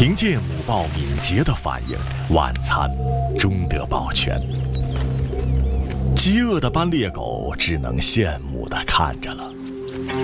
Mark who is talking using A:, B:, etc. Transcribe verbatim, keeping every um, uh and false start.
A: 凭借母豹敏捷的反应，晚餐终得保全。饥饿的斑鬣狗只能羡慕地看着了。